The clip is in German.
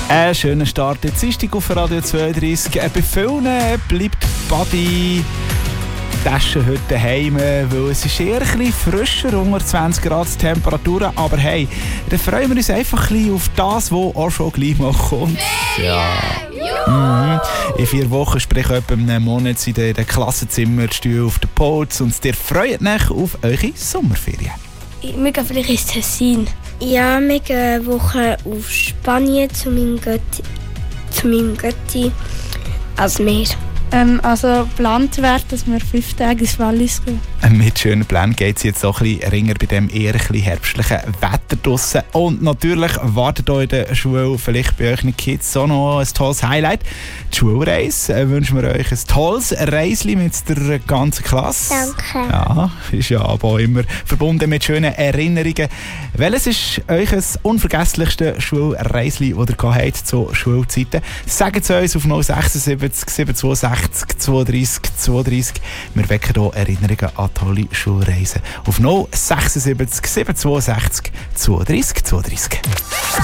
Ein schöner Start jetzt ist auf Radio 32. Bei vielen bleibt Badi Tasche heute daheim, weil es ist eher ein bisschen frischer, unter 20 Grad Temperaturen. Aber hey, dann freuen wir uns einfach ein bisschen auf das, was auch schon gleich mal kommt. Ja. In 4 Wochen, sprich etwa einem Monat, sind in den Klassenzimmerstühlen auf den Polz und ihr freut euch auf eure Sommerferien. Wir gehen vielleicht ins Tessin. Ja, wir gehen eine Woche auf Spanien zu meinem Götti als Meer. Also geplant wäre, dass wir 5 Tage ins Wallis gehen. Mit schönen Plänen geht es jetzt so ein bisschen ringer bei dem eher ein bisschen herbstlichen Wetter draussen. Und natürlich wartet euch in der Schule, vielleicht bei euren Kids auch noch ein tolles Highlight. Die Schulreise. Wünschen wir euch ein tolles Reisli mit der ganzen Klasse. Danke. Ja, ist ja aber auch immer verbunden mit schönen Erinnerungen. Welches ist euch das unvergesslichste Schulreisli, das ihr habt zu Schulzeiten? Sagt es uns auf 076 726 32 32. Wir wecken hier Erinnerungen an tolle Schulreisen. Auf 076 762 32 32.